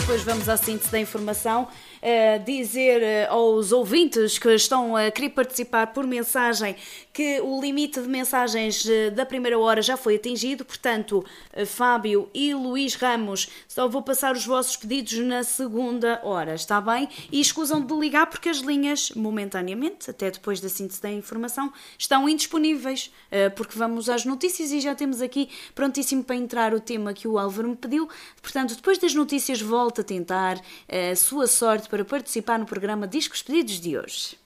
depois vamos à síntese da informação. Dizer aos ouvintes que estão a querer participar por mensagem que o limite de mensagens da primeira hora já foi atingido, portanto, Fábio e Luís Ramos, só vou passar os vossos pedidos na segunda hora, está bem? E escusam de ligar porque as linhas, momentaneamente, até depois da síntese da informação, estão indisponíveis, porque vamos às notícias e já temos aqui prontíssimo para entrar o tema que o Álvaro me pediu. Portanto, depois das notícias, volto a tentar a sua sorte para participar no programa Discos Pedidos de hoje.